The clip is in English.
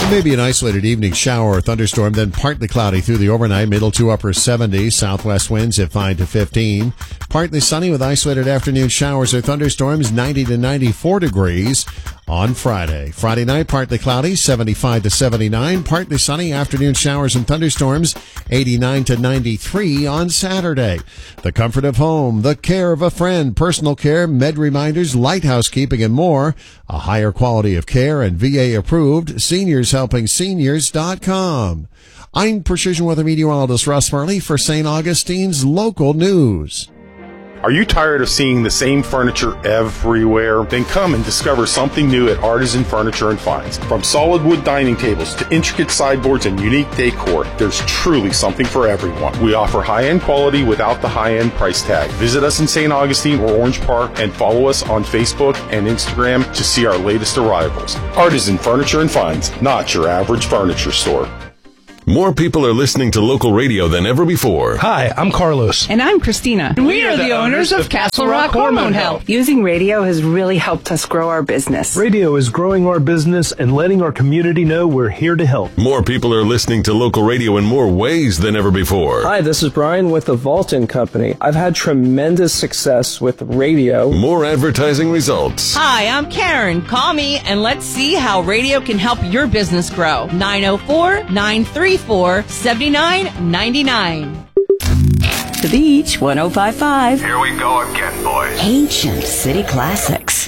Maybe an isolated evening shower or thunderstorm, then partly cloudy through the overnight, middle to upper 70s, southwest winds at 5 to 15. Partly sunny with isolated afternoon showers or thunderstorms, 90 to 94 degrees on Friday. Friday night, partly cloudy, 75 to 79. Partly sunny, afternoon showers and thunderstorms, 89 to 93 on Saturday. The comfort of home, the care of a friend, personal care, med reminders, light housekeeping, and more. A higher quality of care and VA approved. SeniorsHelpingSeniors.com. I'm Precision Weather Meteorologist Russ Farley for St. Augustine's Local News. Are you tired of seeing the same furniture everywhere? Then come and discover something new at Artisan Furniture and Finds. From solid wood dining tables to intricate sideboards and unique decor, there's truly something for everyone. We offer high-end quality without the high-end price tag. Visit us in St. Augustine or Orange Park and follow us on Facebook and Instagram to see our latest arrivals. Artisan Furniture and Finds, not your average furniture store. More people are listening to local radio than ever before. Hi, I'm Carlos. And I'm Christina. And we are the owners of Castle Rock Hormone Health. Using radio has really helped us grow our business. Radio is growing our business and letting our community know we're here to help. More people are listening to local radio in more ways than ever before. Hi, this is Brian with the Vaulton Company. I've had tremendous success with radio. More advertising results. Hi, I'm Karen. Call me and let's see how radio can help your business grow. 904-934-7999. The Beach 105.5. Here we go again, boys. Ancient City Classics.